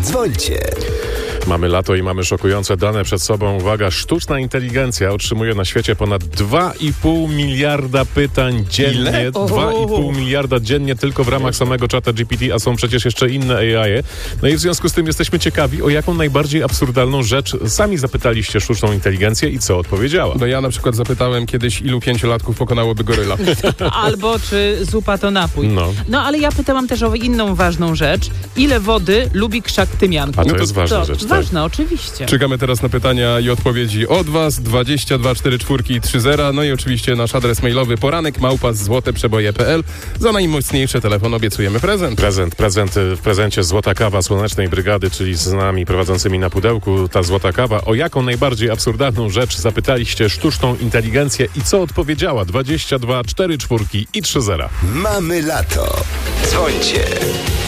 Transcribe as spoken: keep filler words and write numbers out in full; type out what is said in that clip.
Dzwońcie. Mamy lato i mamy szokujące dane przed sobą. Uwaga, sztuczna inteligencja otrzymuje na świecie ponad dwa i pół miliarda pytań dziennie. Ile? dwa i pół miliarda dziennie tylko w ramach samego czata G P T, a są przecież jeszcze inne A I. No i w związku z tym jesteśmy ciekawi, o jaką najbardziej absurdalną rzecz sami zapytaliście sztuczną inteligencję i co odpowiedziała. No ja na przykład zapytałem kiedyś, ilu pięciolatków pokonałoby goryla. Albo czy zupa to napój. No. No ale ja pytałam też o inną ważną rzecz. Ile wody lubi krzak tymianku? A to No to- jest ważna To rzecz. Tak. ważne, oczywiście. Czekamy teraz na pytania i odpowiedzi od was. dwadzieścia dwa cztery cztery trzy zero. No i oczywiście nasz adres mailowy poranek małpa złoteprzeboje kropka p l. Za najmocniejszy telefon obiecujemy prezent. Prezent, prezent w prezencie złota kawa Słonecznej Brygady, czyli z nami prowadzącymi na pudełku ta złota kawa. O jaką najbardziej absurdalną rzecz zapytaliście sztuczną inteligencję i co odpowiedziała? dwadzieścia dwa cztery cztery i trzy zero. Mamy lato. Dzwońcie.